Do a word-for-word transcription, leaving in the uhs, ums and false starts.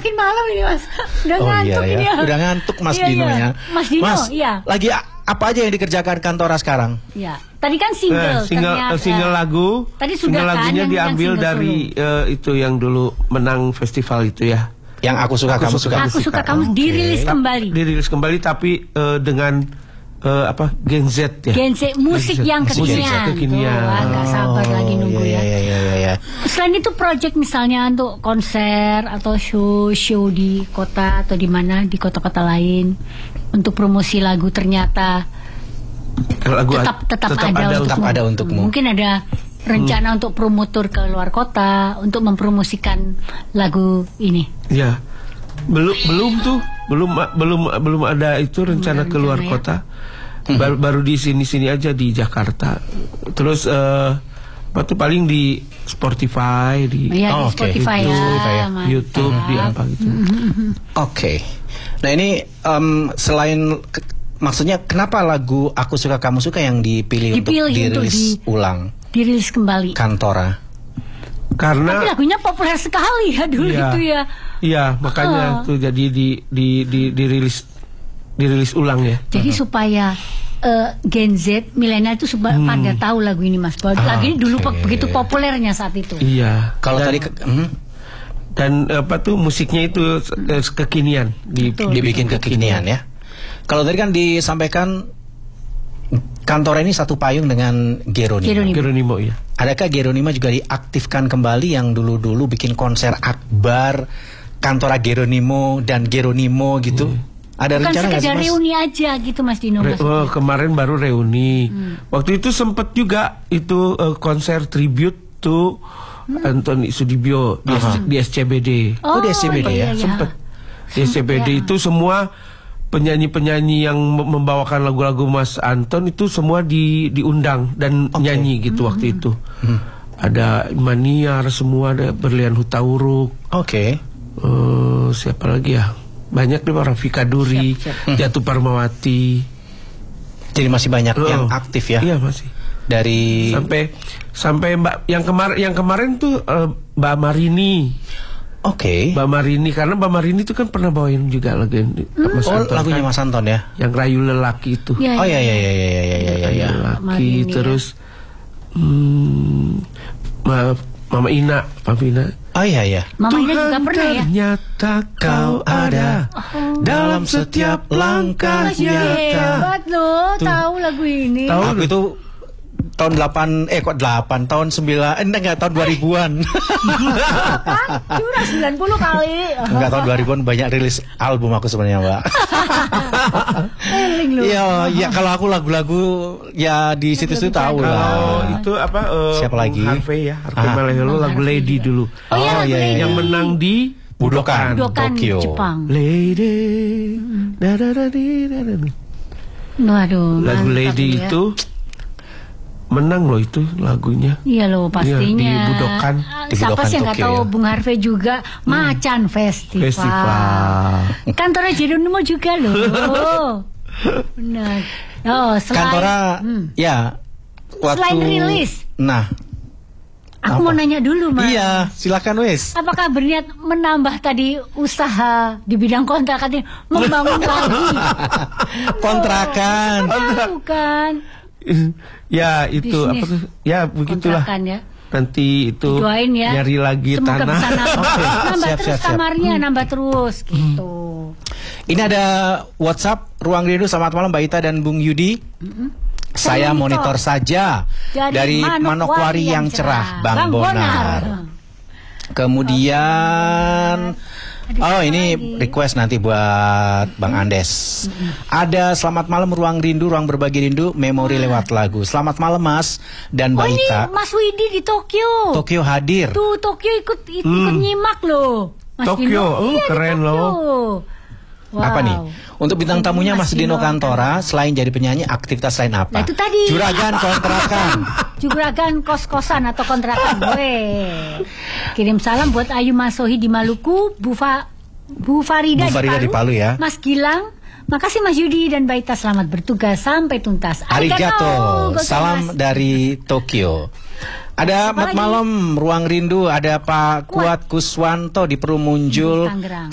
makin malam ini Mas. Udah oh, ngantuk iya, ini ya. ya. Udah ngantuk Mas iya, Dino iya. ya. Mas Dino, Mas, iya. lagi apa aja yang dikerjakan Kantora sekarang? Iya. Tadi kan single, nah, single, ternyata. single lagu. Tadi sudah single kan lagunya yang, diambil yang dari uh, itu yang dulu menang festival itu ya. Yang aku suka, aku kamu suka, suka. Aku suka kamu okay. dirilis kembali. Dirilis kembali tapi uh, dengan uh, apa Gen Z ya. Gen Z musik Gen Z. yang Musik kekinian. kekinian. Tuh, agak sabar lagi nunggu iya, ya. Iya, iya, iya, iya. Selain itu project misalnya untuk konser atau show show di kota atau di mana di kota-kota lain untuk promosi lagu ternyata Lagu tetap tetap, tetap ada, ada, untukmu. tetap ada untukmu. Mungkin ada rencana hmm. untuk promotor ke luar kota untuk mempromosikan lagu ini. Ya. Belum belum tuh, belum belum belum ada itu rencana ke luar ya. kota. Baru baru di sini-sini aja di Jakarta. Terus uh, apa tuh paling di Spotify di Ya, oh, di okay. Spotify YouTube, ya, ya. YouTube mantap. di apa gitu. Oke. Okay. Nah ini um, selain ke, maksudnya kenapa lagu Aku Suka Kamu Suka yang dipilih, Dipilih untuk dirilis untuk di- ulang Dirilis kembali. Kantora? Karena Tapi lagunya populer sekali ya dulu iya, itu ya. Iya, makanya Ah. tuh jadi di di di dirilis dirilis ulang ya. Jadi supaya uh, Gen Z milenial itu supaya Hmm. pada tahu lagu ini Mas. Bahwa Ah, lagu ini dulu oke. begitu populernya saat itu. Iya. Kalau Dan- tadi ke, hmm, dan apa tuh musiknya itu eh, kekinian di, Betul. dibikin kekinian ya. Kalau tadi kan disampaikan Kantora ini satu payung dengan Geronimo. Geronimo. Geronimo ya. Adakah Geronimo juga diaktifkan kembali yang dulu-dulu bikin konser akbar Kantora Geronimo dan Geronimo gitu? Hmm. Ada Bukan rencana nggak sih sekedar Mas? reuni aja gitu Mas Dino. Re- maksudnya. oh, kemarin baru reuni. Waktu itu sempet juga itu eh, konser tribute to Anthony Sudibyo di, Aha. di S C B D. Oh, di S C B D ya? iya, iya. Sempet di S C B D ya. itu semua penyanyi-penyanyi yang mem- membawakan lagu-lagu Mas Anton itu semua di diundang dan Oke. nyanyi gitu waktu itu. Ada Maniar semua, ada Berlian Hutauruk. Oke. eh, siapa lagi ya? Banyak nih orang Vika Duri, Siap, Jatuh Parmawati. Jadi masih banyak Oh, yang aktif ya? Iya masih. Dari Sampai sampai Mbak yang kemarin yang kemarin tuh eh, Mbak Marini. Oke. Mbak Marini karena Mbak Marini itu kan pernah bawain juga lagu yang di- Mas Oh, Anton lagunya kan? Mas Anton ya? Yang Rayu Lelaki itu. Ya, Oh ya. ya ya ya ya ya ya ya ya. ya. Lelaki Marini, terus hmm, Ma- Mama Ina, Mama Ina. Oh iya ya. Mama Ina juga pernah ya. Ternyata Kau ada dalam setiap langkah Mas Yudi nyata. hebat loh, Tuh. tahu lagu ini. Tahu. Aku itu tahun delapan eh kok delapan tahun sembilan eh, enggak tahun dua ribuan. Kan udah sembilan puluh kali. Enggak tahun dua ribuan banyak rilis album aku sebenarnya, Mbak. Eling loh. Iya, ya kalau aku lagu-lagu ya di situ-situ tahu Kalau lah. itu apa eh, Siapa lagi? Harvey ya, Harvey Ah. Malehelo Bang lagu Harvey Lady juga. dulu. Oh, iya, lagu Lady. Yang menang di Budokan, Budokan Tokyo. Jepang. Lady. Da, da, da, di, da, da, da. Waduh. Lagu mantap Lady ya. itu menang loh itu lagunya. Iya loh pastinya. Iya, di Budokan. Ah, Di Siapa Budokan sih yang nggak Tokyo tahu ya. Bung Harvey juga Macan Festival. Festival. Kantora Geronimo juga loh. Benar. Oh, selain, Kantora hmm. ya waktu Selain rilis. Nah, Aku apa? mau nanya dulu, Mas. iya, silakan wes. Apakah berniat menambah tadi usaha di bidang kontrak katanya membangun lagi? Kontrakan. Oh, tahu kan? Ya itu Bisnis. apa tuh? Ya begitulah. Kontrakan ya. Nanti itu Doain ya. nyari lagi Semoga tanah. bisa nambah, Oke, nambah siap, terus siap, siap. kamarnya, nambah terus gitu. Ini ada WhatsApp Ruang Rindu. Selamat malam Mbak Ita dan Bung Yudi. Saya Saya monitor monitor. saja dari, Manokwari yang cerah, Bang, Bonar. Kemudian oh ini request nanti buat Bang Andes. Ada selamat malam Ruang Rindu, Ruang Berbagi Rindu, memori lewat lagu. Selamat malam Mas dan Oh Mbak ini Ita. Mas Widi di Tokyo. Tokyo hadir. Tuh Tokyo ikut ikut, ikut nyimak loh. Mas Tokyo, Dino. oh, Iya, di keren Tokyo. loh. Wow. Apa nih? Untuk bintang Ini tamunya Mas Mas Dino Dino Kantora, selain jadi penyanyi, aktivitas lain apa? Nah, itu tadi. Juragan kontrakan. Juragan kos-kosan atau kontrakan. Weh. Kirim salam buat Ayu Masohi di Maluku, Bu, Fa, Bu Farida, Bu Farida di Palu ya. Mas Gilang. Makasih Mas Yudi dan Mbak Ita, selamat bertugas sampai tuntas. Arigato, gozaimasu. salam dari Tokyo. Ada Siapa Mat lagi? Malam Ruang Rindu, ada Pak Kuat. Kuat Kuswanto di Perumunjul. Tangerang.